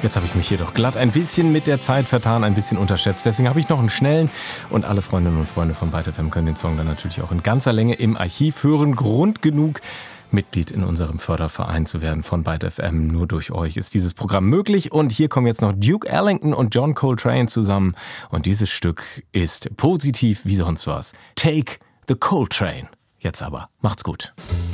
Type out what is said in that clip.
Jetzt habe ich mich hier doch glatt ein bisschen mit der Zeit vertan, ein bisschen unterschätzt. Deswegen habe ich noch einen schnellen und alle Freundinnen und Freunde von Byte FM können den Song dann natürlich auch in ganzer Länge im Archiv hören. Grund genug, Mitglied in unserem Förderverein zu werden von Byte FM. Nur durch euch ist dieses Programm möglich. Und hier kommen jetzt noch Duke Ellington und John Coltrane zusammen. Und dieses Stück ist positiv wie sonst was. Take the Coltrane. Jetzt aber, macht's gut.